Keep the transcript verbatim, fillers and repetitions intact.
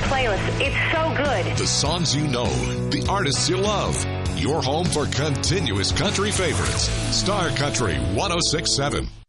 playlist. It's so good. The songs you know, the artists you love. Your home for continuous country favorites. Star Country one oh six point seven.